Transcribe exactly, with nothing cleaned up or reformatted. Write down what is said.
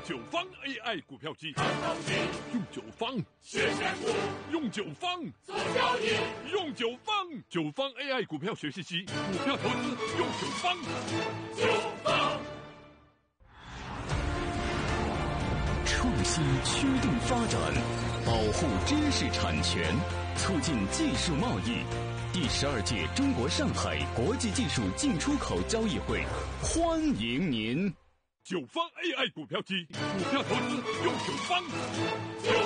九方 A I 股票机，用九方学选股， 用九方做交易， 用九方九方 A I 股票学习机，股票投资用九方。 九方创新驱动发展，保护知识产权，促进技术贸易。第十二届中国上海国际技术进出口交易会，欢迎您！ 九方 A I 股票机，股票投资用九方。 九